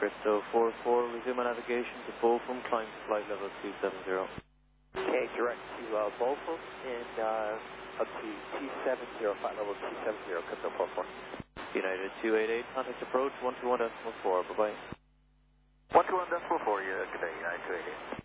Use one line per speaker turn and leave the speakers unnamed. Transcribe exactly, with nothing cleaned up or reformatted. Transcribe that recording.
Bristow four four, resume my navigation to Beaufort, climb to flight level two seven zero.
Okay, direct to uh, Beaufort and uh, up to two seven zero, flight level two seven zero, Crypto four four.
United two eight eight, contact approach one two one decimal four, bye-bye.
one two one decimal four, yeah, good day, United two eight eight.